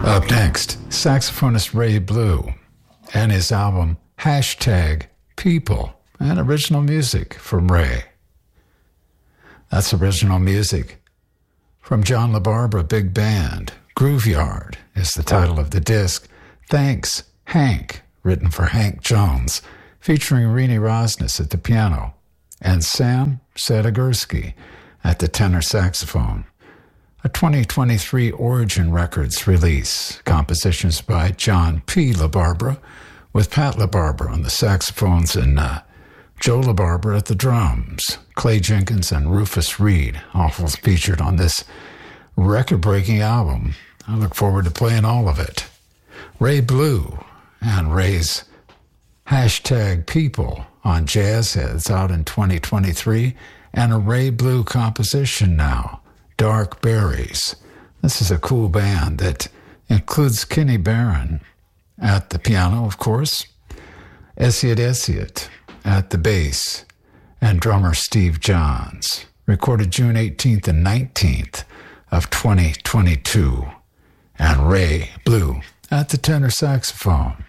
Up next, saxophonist Ray Blue and his album #People and original music from Ray. That's original music from John LaBarbera Big Band. Grooveyard is the title of the disc. Thanks, Hank, written for Hank Jones, featuring Rini Rosnes at the piano and Sam Sadigursky at the tenor saxophone. A 2023 Origin Records release. Compositions by John P. LaBarbera, with Pat LaBarbera on the saxophones and Joe LaBarbera at the drums. Clay Jenkins and Rufus Reed, also featured on this record-breaking album. I look forward to playing all of it. Ray Blue and Ray's #People on Jazzheads out in 2023, and a Ray Blue composition now, Dark Berries. This is a cool band that includes Kenny Barron at the piano, of course, Essiet at the bass, and drummer Steve Johns. Recorded June 18th and 19th of 2022. And Ray Blue at the tenor saxophone.